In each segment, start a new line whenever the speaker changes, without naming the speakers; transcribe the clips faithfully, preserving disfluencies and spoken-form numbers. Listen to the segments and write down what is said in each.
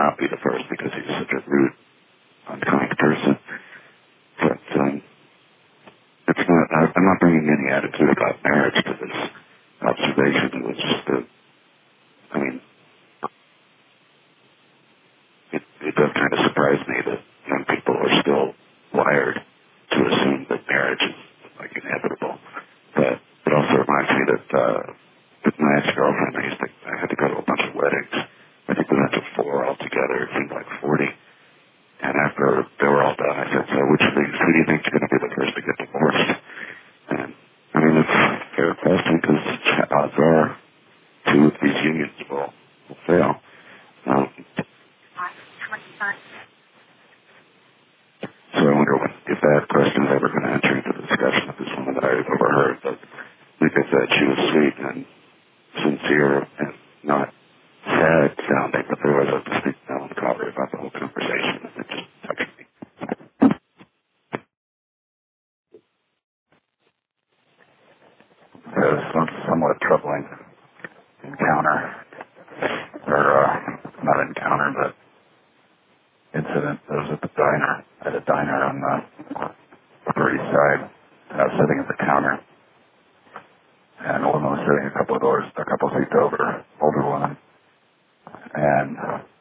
not be the first because he's such a rude, unkind person. But um, it's not. I, I'm not bringing any attitude about marriage to this observation. It was just a. I mean, it, it does kind of surprise me that young people are still wired to assume that marriage is like inevitable. But it also reminds me that uh, with my ex-girlfriend, I used to. I had to go to a bunch of weddings. I think we went to four altogether. It seemed like forty. And after they were all done, I said, so which of these, who do you think is going to be the first to get divorced? And, I mean, it's a fair question because odds are two of these unions will, will fail. Um, so I wonder if that question is ever going to enter into the discussion of this woman that I overheard. But like I said, she was sweet and sincere and not sad sounding, but there was a distinct melancholy about the whole conversation. It just touched me.
It was some somewhat troubling encounter, or uh, not encounter, but incident. It was at the diner, at a diner on the Upper East Side, and I was sitting at the counter, and a woman was sitting a couple of doors, a couple of seats over, older woman. And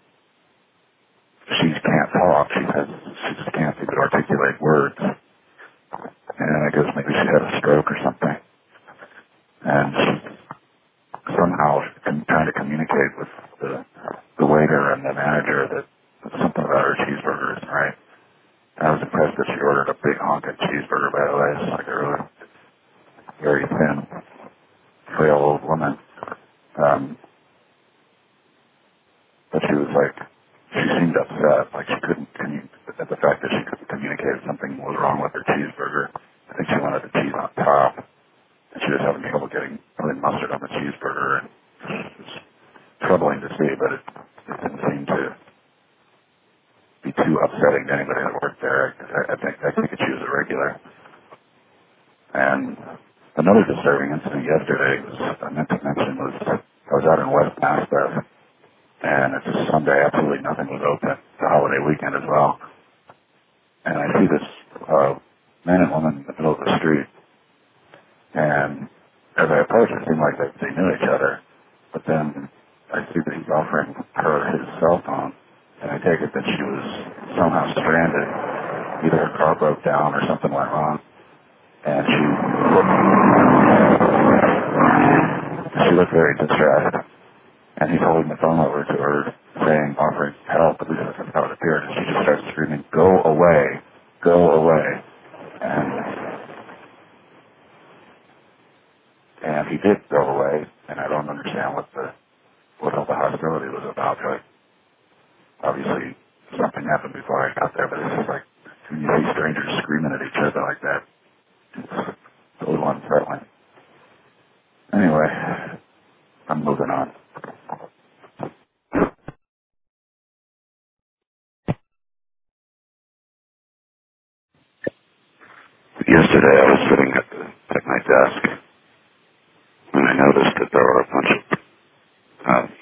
she can't talk. She has, she just can't even articulate words. And I guess maybe she had a stroke or something. And she somehow can trying to communicate with the the waiter and the manager that something about her cheeseburger isn't right. And I was impressed that she ordered a big honking cheeseburger. By the way, it's like a really very thin, frail old woman. Um, But she was like, she seemed upset, like she couldn't, commun- at the fact that she couldn't communicate something was wrong with her cheeseburger. I think she wanted the cheese on top, and she was having trouble getting putting mustard on the cheeseburger. And it was troubling to see, but it, it didn't seem to be too upsetting to anybody that worked there. I, I think I think she was a regular. And another disturbing incident yesterday was, I meant to mention, was I was out in West Maspeth. And it's a Sunday, absolutely nothing was open. It's a holiday weekend as well. And I see this uh, man and woman in the middle of the street. And as I approach, it seemed like they, they knew each other. But then I see that he's offering her his cell phone. And I take it that she was somehow stranded. Either her car broke down or something went wrong. And she looked, she looked very distressed. And he's holding the phone over to her, saying, offering help, at least that's how it appeared. And she just starts screaming, go away, go away. And, and he did go away, and I don't understand what the, what all the hostility was about. But obviously, something happened before I got there, but it's just like, when you see strangers screaming at each other like that, it's a little unsettling. Anyway, I'm moving on.
Yesterday I was sitting at, the, at my desk and I noticed that there were a bunch of uh,